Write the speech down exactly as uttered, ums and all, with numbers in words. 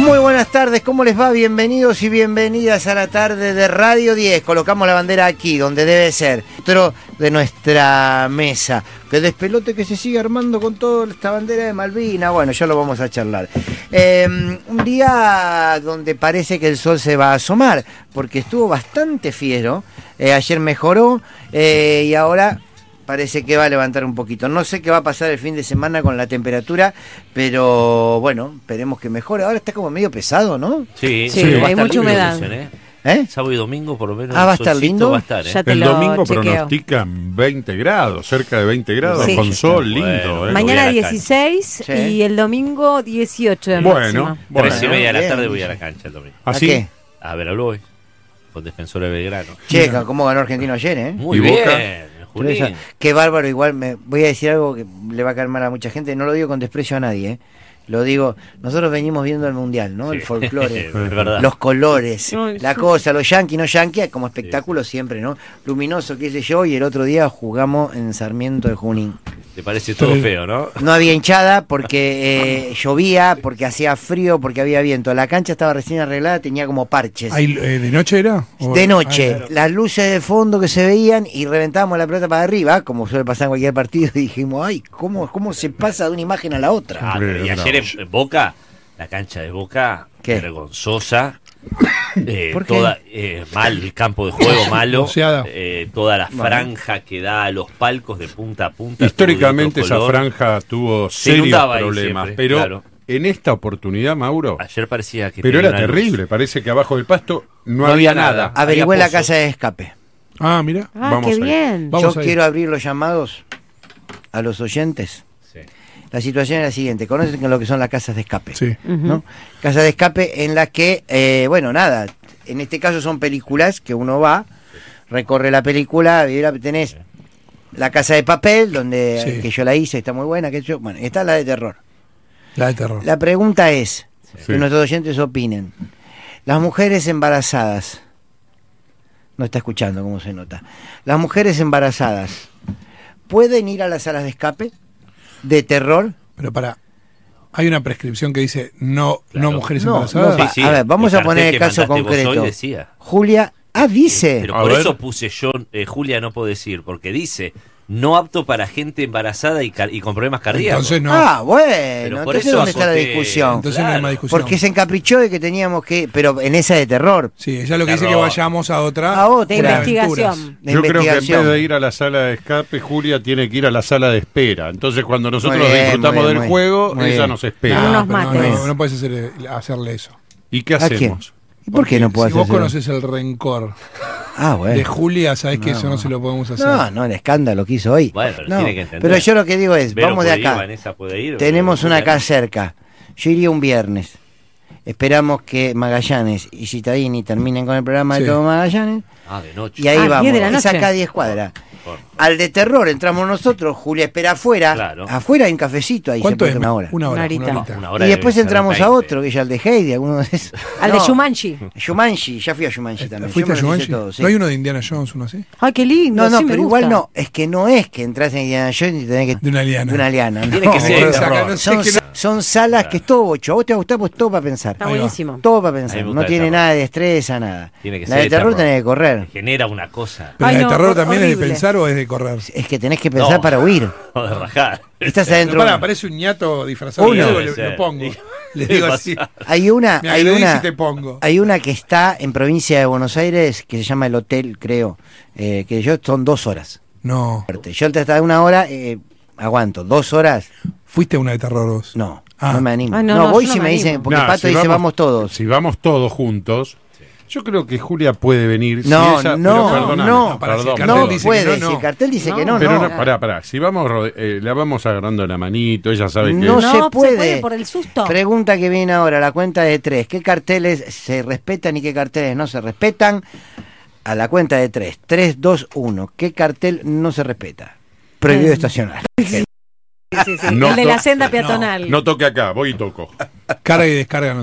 Muy buenas tardes, ¿cómo les va? Bienvenidos y bienvenidas a la tarde de Radio diez. Colocamos la bandera aquí, donde debe ser, dentro de nuestra mesa. Que despelote que se sigue armando con toda esta bandera de Malvinas. Bueno, ya lo vamos a charlar. Eh, un día donde parece que el sol se va a asomar, porque estuvo bastante fiero. Eh, ayer mejoró eh, y ahora parece que va a levantar un poquito. No sé qué va a pasar el fin de semana con la temperatura, pero bueno, esperemos que mejore. Ahora está como medio pesado, ¿no? Sí, sí, sí, va a hay estar mucha lindo, humedad. dicen, ¿eh? ¿Eh? Sábado y domingo por lo menos. Ah, ¿va a estar lindo? Va a estar, ¿eh? Ya te El lo domingo chequeo. pronostican veinte grados, cerca de veinte grados, Sí. con sol Bueno, lindo. bueno. ¿eh? Mañana voy a la dieciséis Sí. y el domingo dieciocho de Bueno, máxima. bueno. Tres y media de la bien. tarde voy a la cancha el domingo. ¿A ¿Así? qué? A ver, Aloy, con Defensor de Belgrano. Che, cómo ganó Argentino ayer, ¿eh? Muy ¿Y bien, Boca? Pero eso- Junín. qué bárbaro, igual me voy a decir algo que le va a caer mal a mucha gente, no lo digo con desprecio a nadie, ¿eh? Lo digo, nosotros venimos viendo el mundial, ¿no? El Sí. folclore, Es verdad. los colores, Ay, la sí. cosa, los yanquis, no yanquis, como espectáculo siempre, ¿no? Luminoso, qué sé yo, y el otro día jugamos en Sarmiento de Junín. Te parece todo Sí. feo, ¿no? No había hinchada porque eh, llovía, porque hacía frío, porque había viento. La cancha estaba recién arreglada, tenía como parches. Ahí, eh, ¿De noche era? ¿O- De noche, Ah, las luces de fondo que se veían y reventábamos la pelota para arriba, como suele pasar en cualquier partido, y dijimos, ay, ¿cómo, cómo se pasa de una imagen a la otra? Ah, pero y ayer en, en Boca, la cancha de Boca, ¿Qué? vergonzosa. Eh, ¿Por qué? toda eh, mal, el campo de juego malo. Boceada. Eh, toda la Bueno. franja que da a los palcos de punta a punta. Históricamente todo de esa otro color. franja tuvo Se serios inundaba ahí problemas, siempre, pero claro. en esta oportunidad, Mauro, Ayer parecía que pero tenía era una luz. terrible, parece que abajo del pasto no, No había había nada. nada. Averigüé había la pozo. casa de escape. Ah, mira. Ah, Vamos qué ahí. bien. Vamos Yo ahí. quiero abrir los llamados a los oyentes. Sí. La situación es la siguiente, conocen lo que son las casas de escape, Sí. ¿no? Casas de escape en las que, eh, bueno, nada, en este caso son películas que uno va, recorre la película, y la- tenés La Casa de Papel, donde Sí. que yo la hice, está muy buena, que yo, bueno, está la de terror. La de terror. La pregunta es, Sí. que nuestros oyentes opinen, las mujeres embarazadas, no está escuchando cómo se nota, las mujeres embarazadas, ¿pueden ir a las salas de escape de terror? Pero para. Hay una prescripción que dice no, Claro. no mujeres No, embarazadas. no, Sí, sí, A ver, vamos el a poner cartel el que caso mandaste vos concreto. hoy decía. Julia, ah, dice. Pero A por ver. eso puse yo, eh, Julia no puedo decir, porque dice, no apto para gente embarazada y, car- y con problemas cardíacos. Entonces no. Ah, bueno, Pero por entonces eso ¿dónde está la acoté- discusión? Entonces no hay claro. más discusión. Porque se encaprichó de que teníamos que, pero en esa de terror, Sí, ella lo que dice Terror. que vayamos a otra. A otra. De Otra. investigación. de Yo creo que en investigación. vez de ir a la sala de escape, Julia tiene que ir a la sala de espera. Entonces cuando nosotros Muy bien, disfrutamos muy bien, del muy juego, muy ella bien. nos espera. No, unos pero no, mates. no, no puedes hacer- hacerle eso. ¿Y qué ¿A quién? hacemos? ¿Y por qué no puedo si hacer vos eso? conoces el rencor Ah, bueno. de Julia, sabés que No. eso no se lo podemos hacer. No, no, el escándalo que hizo hoy. Bueno, pero No, tiene que entender. pero yo lo que digo es, Vero vamos de puede ir, acá. Vanessa puede ir, Tenemos pero una Julia acá no. cerca. Yo iría un viernes. Esperamos que Magallanes y Citadini terminen con el programa de Sí. todo Magallanes. Ah, de noche. Y ahí Ah, vamos. diez de la Es noche. acá a diez cuadras. Por- Al de terror entramos nosotros, Julia espera afuera. Claro. Afuera hay un cafecito ahí. ¿Cuánto se es? puede tomar una hora. Una hora. Una horita. Una horita. Una hora Y de después ser entramos a veinte. otro, que es el de Heidi, alguno de esos. Al No, de Shumanji. Shumanji, ya fui a Shumanji también. ¿Fuiste a Yo me lo hice Jumanji? todo, sí. ¿No hay uno de Indiana Jones, uno así? Ay, qué lindo. No, no, sí me pero gusta. igual no, es que no es que entras en Indiana Jones y tenés que... De una liana. De una liana. Tiene no, que ser boludo. de terror. No sé Son, qué no- son salas que es todo bocho. A vos te va a gustar, pues todo para pensar. Está Ahí va. buenísimo. Todo para A mí pensar. me No gusta tiene el nada de destreza, nada. Tiene que La ser de de terror terror. tenés que correr. Genera una cosa. ¿Pero Ay, la de no, terror hor- también es de horrible. pensar o es de correr? Es que tenés que pensar No. para huir. O de rajar. Estás Pero adentro. pará, parece un ñato disfrazado. Uno. Le digo, Debe le, ser. lo pongo. Le ¿Qué digo pasa? así. Hay una, Me hay agredís una, y te pongo. hay una que está en provincia de Buenos Aires que se llama el Hotel, creo, eh, que yo son dos horas. No. Yo hasta una hora eh, aguanto, dos horas, ¿Fuiste a una de terror vos? no, Ah. no me animo. Ay, no, no, no, voy yo si no me me dicen, animo. porque Nah, Pato si dice vamos todos. Si vamos todos juntos, yo creo que Julia puede venir. No, si ella, no, pero perdóname, no, para perdón, si el No cartel dice que puede, no, si no. el cartel dice que no, Pero no. no, pará, pará. Si vamos, rode- eh, la vamos agarrando la manito, ella sabe que. No No, se se puede. puede por el susto. Pregunta que viene ahora, la cuenta de tres. ¿Qué carteles se respetan y qué carteles no se respetan? A la cuenta de tres. Tres, dos, uno. ¿Qué cartel no se respeta? Prohibido Eh. estacionar. Sí, sí, sí. No el de la to- senda no, peatonal. No toque acá, voy y toco. Carga y descarga no